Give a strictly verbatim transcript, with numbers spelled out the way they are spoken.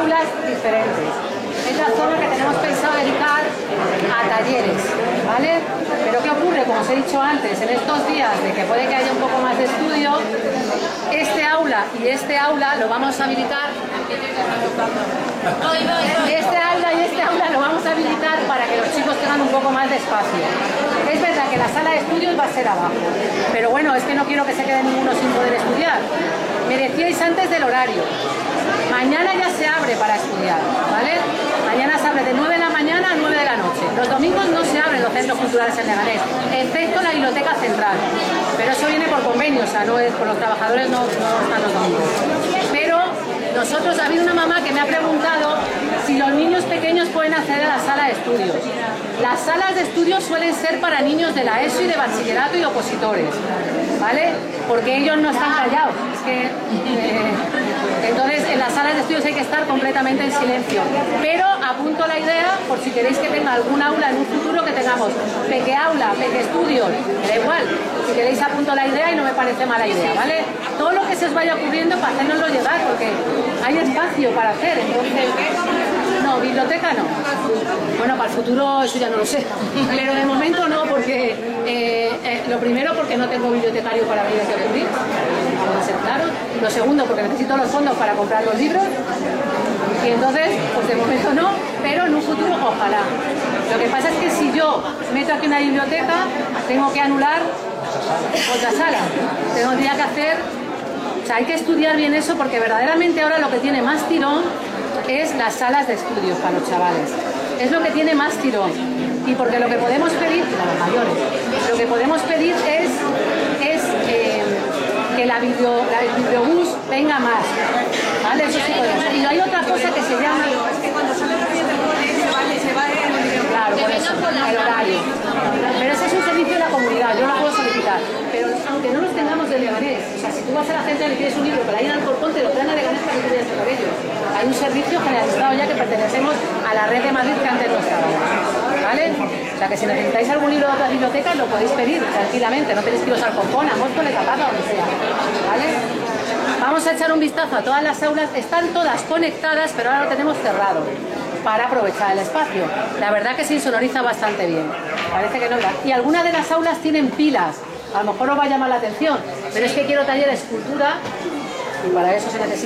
aulas diferentes. Es la zona que tenemos pensado dedicar a talleres, ¿vale? Pero ¿qué ocurre? Como os he dicho antes, en estos días de que puede que haya un poco más de estudio, este aula y este aula lo vamos a habilitar. Este aula y este aula lo vamos a habilitar para que los chicos tengan un poco más de espacio. Es verdad que la sala de estudios va a ser abajo, pero bueno, es que no quiero que se quede ninguno sin poder estudiar. Me decíais antes del horario. Mañana ya se abre para estudiar, ¿vale? Mañana se abre de nueve de la mañana a nueve de la noche. Los domingos no se abren los centros culturales en Leganés, excepto la biblioteca central. Pero eso viene por convenio, o sea, no es por los trabajadores, no, no están los domingos. Pero nosotros, ha habido una mamá que me ha preguntado si los niños pequeños pueden acceder a la sala de estudios. Las salas de estudios suelen ser para niños de la ESO y de bachillerato y opositores, ¿vale? Porque ellos no están callados. Es que, eh, entonces, en las salas de estudios hay que estar completamente en silencio. Pero apunto la idea, por si queréis que tenga algún aula en un futuro, que tengamos peque aula, peque estudios, me da igual. Si queréis apunto la idea y no me parece mala idea, ¿vale? Todo lo que se os vaya ocurriendo para hacernoslo llegar, porque hay espacio para hacer, entonces... No, biblioteca no. Bueno, para el futuro eso ya no lo sé. Pero de momento no, porque eh, eh, lo primero porque no tengo bibliotecario para abrir que ocurrir, vamos a ser claros. Lo segundo porque necesito los fondos para comprar los libros. Y entonces, pues de momento no, pero en un futuro ojalá. Lo que pasa es que si yo meto aquí una biblioteca, tengo que anular otra sala. Tendría que hacer... O sea, hay que estudiar bien eso porque verdaderamente ahora lo que tiene más tirón es las salas de estudios para los chavales. Es lo que tiene más tirón. Y porque lo que podemos pedir, para los mayores, lo que podemos pedir es, es eh, que la video, la, el videobús venga más. ¿Vale? Eso sí podemos. Y hay otra cosa que se llama... Es que cuando sale los niños del cole se va, se va el... Claro, por eso, el horario. Pero ese es un servicio de la comunidad, yo lo puedo solicitar. Pero aunque no los tengamos de Leganés, o sea, si tú vas a la gente y le quieres un libro para ir al Alcorcón, te lo traen a Leganés para que tú vayas por ellos. Hay un servicio generalizado ya que pertenecemos a la red de Madrid que antes no estaba. ¿Vale? O sea, que si necesitáis algún libro de otras bibliotecas, lo podéis pedir tranquilamente, no tenéis que iros al Alcorcón, a Móstoles, a Paca, donde sea. ¿Vale? Vamos a echar un vistazo a todas las aulas, están todas conectadas, pero ahora lo tenemos cerrado para aprovechar el espacio. La verdad que se insonoriza bastante bien. Parece que no. Y algunas de las aulas tienen pilas. A lo mejor os va a llamar la atención, pero es que quiero taller de escultura y para eso se necesita